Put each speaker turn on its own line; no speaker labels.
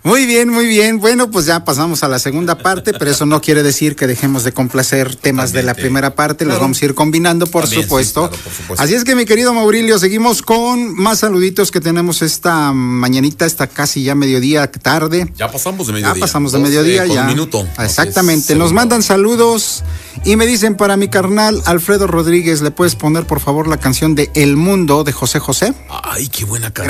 Muy bien, muy bien. Bueno, pues ya pasamos a la segunda parte, pero eso no quiere decir que dejemos de complacer temas de la primera parte. Los vamos a ir combinando, por supuesto.
Sí, claro, por supuesto.
Así es que, mi querido Maurilio, seguimos con más saluditos que tenemos esta mañanita, esta casi ya mediodía tarde.
Ya pasamos de mediodía.
Ya pasamos de mediodía,
con
ya.
un minuto.
Exactamente. Nos mandan saludos y me dicen, para mi carnal Alfredo Rodríguez, ¿le puedes poner por favor la canción de El Mundo de José José?
Ay, qué buena canción.